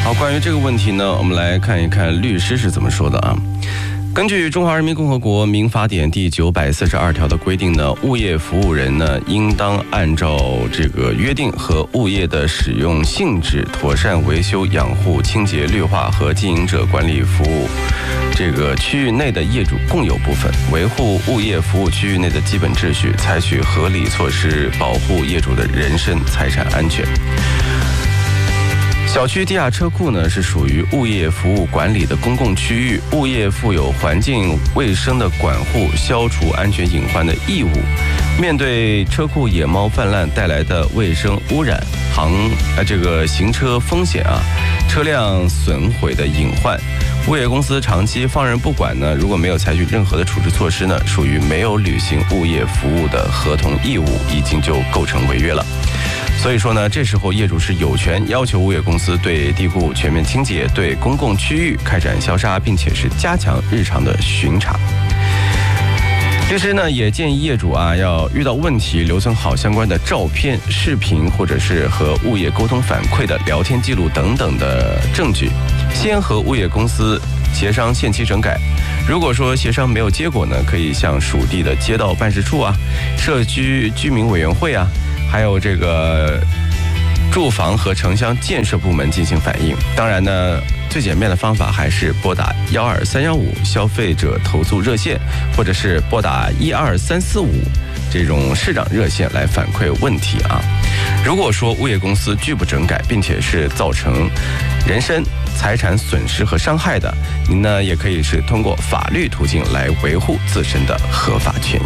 好，关于这个问题呢，我们来看一看律师是怎么说的啊。根据《中华人民共和国民法典》第942条的规定呢，物业服务人呢，应当按照这个约定和物业的使用性质，妥善维修、养护、清洁、绿化和经营者管理服务这个区域内的业主共有部分，维护物业服务区域内的基本秩序，采取合理措施保护业主的人身财产安全。小区地下车库呢是属于物业服务管理的公共区域，物业负有环境卫生的管护、消除安全隐患的义务。面对车库野猫泛滥带来的卫生污染、行车风险啊、车辆损毁的隐患，物业公司长期放任不管呢，如果没有采取任何的处置措施呢，属于没有履行物业服务的合同义务，已经就构成违约了。所以说呢，这时候业主是有权要求物业公司对地库全面清洁，对公共区域开展消杀，并且是加强日常的巡查。律师呢也建议业主啊，要遇到问题留存好相关的照片、视频，或者是和物业沟通反馈的聊天记录等等的证据，先和物业公司协商限期整改。如果说协商没有结果呢，可以向属地的街道办事处啊、社区居民委员会啊，还有这个住房和城乡建设部门进行反映。当然呢，最简便的方法还是拨打12315消费者投诉热线，或者是拨打12345这种市长热线来反馈问题啊。如果说物业公司拒不整改，并且是造成人身财产损失和伤害的，您呢也可以是通过法律途径来维护自身的合法权益。